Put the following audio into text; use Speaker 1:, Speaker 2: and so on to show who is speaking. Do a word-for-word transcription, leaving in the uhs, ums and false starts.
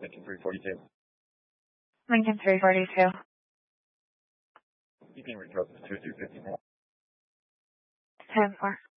Speaker 1: Lincoln three forty-two.
Speaker 2: Lincoln three forty-two.
Speaker 1: You can reach us to two two five four.
Speaker 2: ten four.